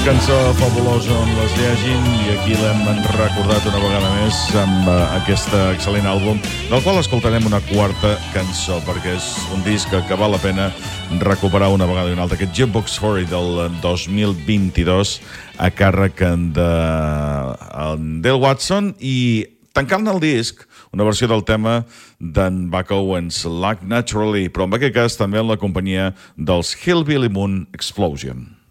Cançó fabulosa on les llegin, i aquí l'hem recordat una vegada més amb aquest excel·lent àlbum, del qual escoltarem una quarta cançó, perquè és un disc que val la pena recuperar una vegada i una altra. Aquest Jukebox 40 del 2022 a càrrec de Dale Watson, i tancant el disc, una versió del tema d'en Buck Owens, Like Naturally, però en aquest cas també en la companyia dels Hillbilly Moon Explosion.